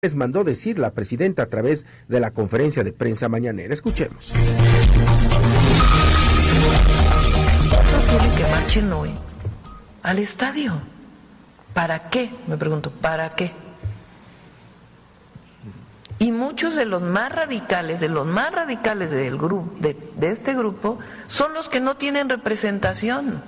les mandó decir la presidenta a través de la conferencia de prensa mañanera. Escuchemos. Eso quiere que marchen hoy al estadio. ¿Para qué? Me pregunto, ¿para qué? Y muchos de los más radicales del grupo, de este grupo, son los que no tienen representación.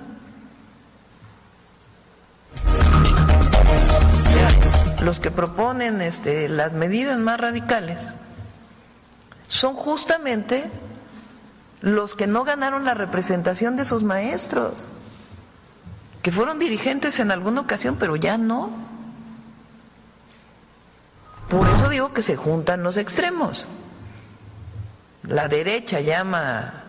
Los que proponen las medidas más radicales son justamente los que no ganaron la representación de sus maestros, que fueron dirigentes en alguna ocasión, pero ya no. Por eso digo que se juntan los extremos. La derecha llama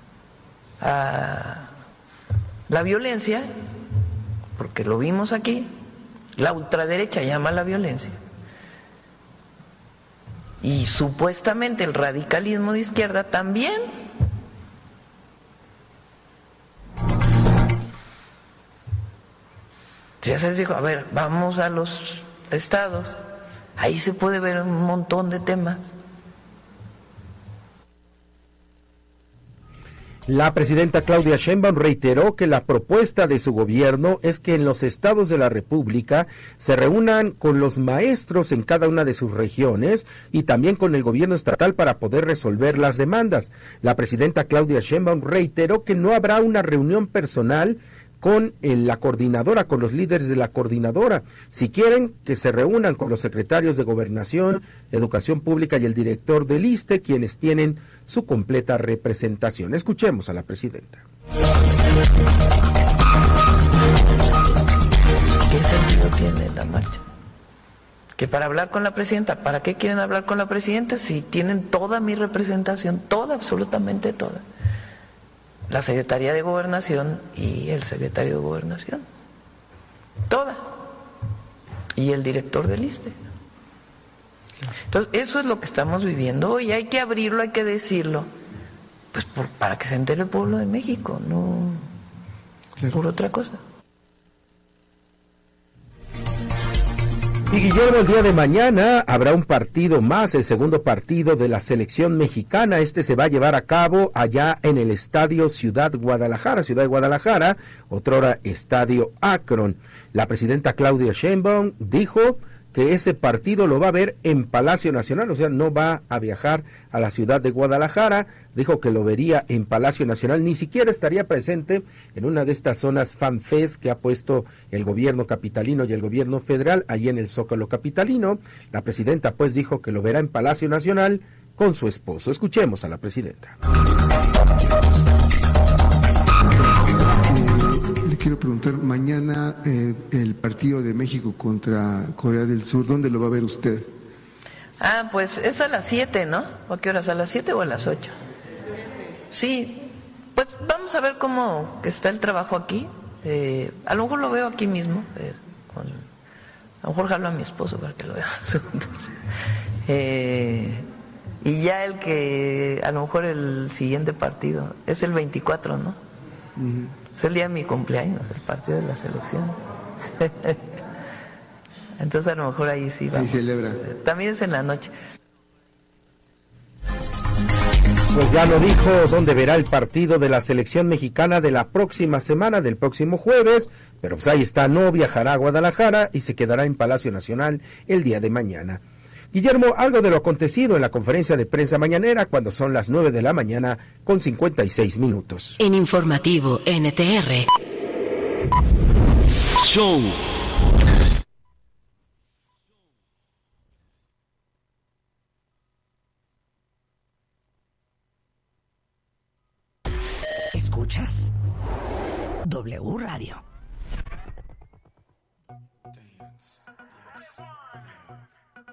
a la violencia, porque lo vimos aquí. La ultraderecha llama a la violencia. Y supuestamente el radicalismo de izquierda también. Ya se les dijo, a ver, vamos a los estados. Ahí se puede ver un montón de temas. La presidenta Claudia Sheinbaum reiteró que la propuesta de su gobierno es que en los estados de la República se reúnan con los maestros en cada una de sus regiones y también con el gobierno estatal para poder resolver las demandas. La presidenta Claudia Sheinbaum reiteró que no habrá una reunión personal con la coordinadora, con los líderes de la coordinadora. Si quieren que se reúnan con los secretarios de Gobernación, Educación Pública y el director del ISSSTE, quienes tienen su completa representación. Escuchemos a la presidenta. ¿Qué sentido tiene la marcha? Que para hablar con la presidenta, ¿para qué quieren hablar con la presidenta si tienen toda mi representación, toda, absolutamente toda? La Secretaría de Gobernación y el secretario de Gobernación, toda, y el director del ISSSTE. Entonces, eso es lo que estamos viviendo hoy. Hay que abrirlo, hay que decirlo, pues para que se entere el pueblo de México, no por otra cosa. Y Guillermo, el día de mañana habrá un partido más, el segundo partido de la selección mexicana. Este se va a llevar a cabo allá en el estadio Ciudad de Guadalajara, otrora estadio Akron. La presidenta Claudia Sheinbaum dijo que ese partido lo va a ver en Palacio Nacional, o sea, no va a viajar a la ciudad de Guadalajara. Dijo que lo vería en Palacio Nacional, ni siquiera estaría presente en una de estas zonas FanFest que ha puesto el gobierno capitalino y el gobierno federal allí en el Zócalo capitalino. La presidenta pues dijo que lo verá en Palacio Nacional con su esposo. Escuchemos a la presidenta. Le quiero preguntar, mañana el partido de México contra Corea del Sur, ¿dónde lo va a ver usted? Pues es a las 7, ¿no? ¿A qué horas? ¿A las 7 o a las 8? Sí, pues vamos a ver cómo está el trabajo aquí. A lo mejor lo veo aquí mismo. A lo mejor jalo a mi esposo para que lo vea juntos. Y ya a lo mejor el siguiente partido es el 24, ¿no? Uh-huh. Es el día de mi cumpleaños, el partido de la selección. Entonces a lo mejor ahí sí vamos. Ahí celebra. También es en la noche. Pues ya lo dijo dónde verá el partido de la selección mexicana de la próxima semana, del próximo jueves, pero pues ahí está, no viajará a Guadalajara y se quedará en Palacio Nacional el día de mañana. Guillermo, algo de lo acontecido en la conferencia de prensa mañanera cuando son las 9 de la mañana con 56 minutos. En Informativo NTR. Show. ¿Escuchas? W Radio.